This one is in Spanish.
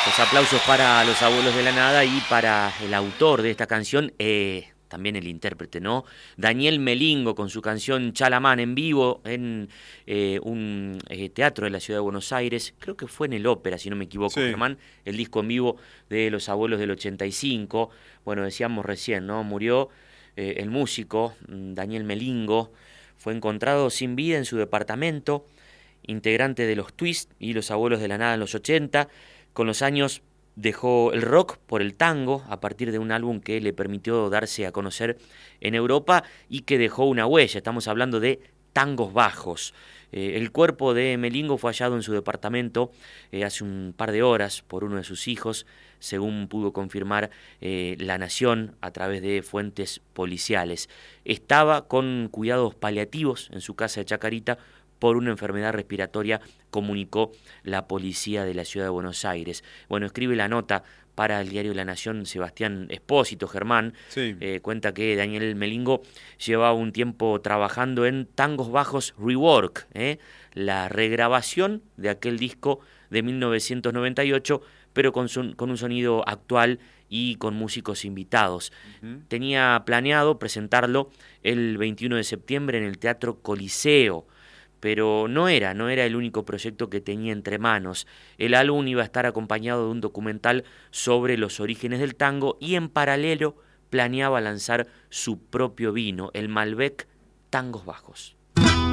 Los aplausos para los abuelos de la nada y para el autor de esta canción, también el intérprete, ¿no? Daniel Melingo con su canción Chalamán en vivo en un teatro de la ciudad de Buenos Aires. Creo que fue en el Ópera, si no me equivoco, Sí, Germán, el disco en vivo de los abuelos del 85. Bueno, decíamos recién, ¿no? Murió el músico Daniel Melingo, fue encontrado sin vida en su departamento, integrante de los Twist y los abuelos de la nada en los 80. Con los años dejó el rock por el tango a partir de un álbum que le permitió darse a conocer en Europa y que dejó una huella. Estamos hablando de Tangos Bajos. El cuerpo de Melingo fue hallado en su departamento hace un par de horas por uno de sus hijos, según pudo confirmar La Nación a través de fuentes policiales. Estaba con cuidados paliativos en su casa de Chacarita por una enfermedad respiratoria, comunicó la policía de la ciudad de Buenos Aires. Bueno, escribe la nota para el diario La Nación Sebastián Espósito, Germán, sí. cuenta que Daniel Melingo llevaba un tiempo trabajando en Tangos Bajos Rework, la regrabación de aquel disco de 1998, pero con un sonido actual y con músicos invitados. Ujú. Tenía planeado presentarlo el 21 de septiembre en el Teatro Coliseo, pero no era el único proyecto que tenía entre manos. El álbum iba a estar acompañado de un documental sobre los orígenes del tango y en paralelo planeaba lanzar su propio vino, el Malbec Tangos Bajos.